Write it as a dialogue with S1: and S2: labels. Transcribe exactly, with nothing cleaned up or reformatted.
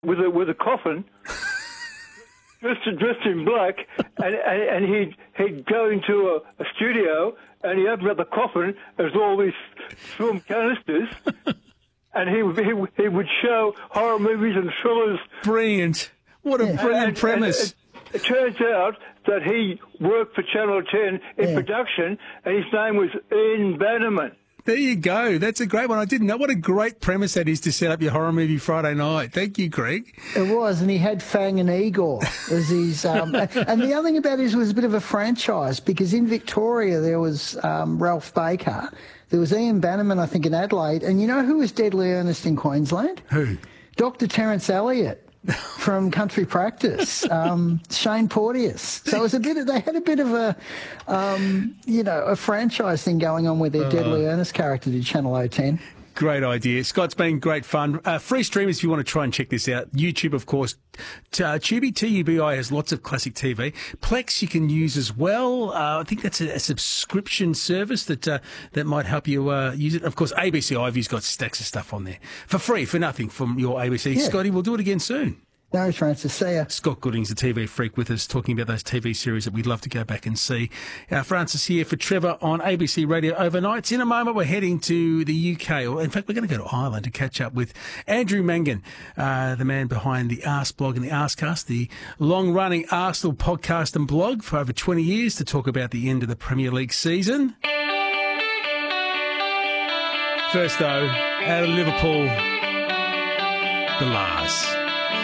S1: with a with a coffin, dressed dressed in black, and and, and he'd he'd go into a, a studio and he opened up the coffin. There's all these film canisters, and he would he, would- he would show horror movies and thrillers.
S2: Brilliant. What a brilliant
S1: And-
S2: premise.
S1: and it, it turns out that he worked for Channel ten in
S3: Yeah.
S1: production, and his name was Ian Bannerman.
S2: There you go. That's a great one. I didn't know. What a great premise that is to set up your horror movie Friday night. Thank you, Greg.
S3: It was, and he had Fang and Igor as his. Um, and the other thing about it was a bit of a franchise because in Victoria there was um, Ralph Baker, there was Ian Bannerman, I think, in Adelaide, and you know who was Deadly Ernest in Queensland?
S2: Who?
S3: Doctor Terence Elliott from Country Practice, um, Shane Porteous. So it was a bit. Of, they had a bit of a, um, you know, a franchise thing going on with their Deadly Ernest character to Channel O ten.
S2: Great idea. Scott's been great fun. Uh, free streamers if you want to try and check this out. YouTube, of course. T- uh, Tubi, T U B I, has lots of classic T V. Plex you can use as well. Uh, I think that's a, a subscription service that uh, that might help you uh, use it. Of course, A B C iView's got stacks of stuff on there. For free, for nothing, from your A B C.
S3: Yeah.
S2: Scotty, we'll do it again soon.
S3: No, Francis, see ya.
S2: Scott Gooding's a T V freak with us, talking about those T V series that we'd love to go back and see. Uh, Francis here for Trevor on A B C Radio Overnights. In a moment, we're heading to the U K. Or in fact, we're going to go to Ireland to catch up with Andrew Mangan, uh, the man behind the Arse blog and the Arsecast, the long-running Arsenal podcast and blog for over twenty years, to talk about the end of the Premier League season. First, though, out of Liverpool, the Lars.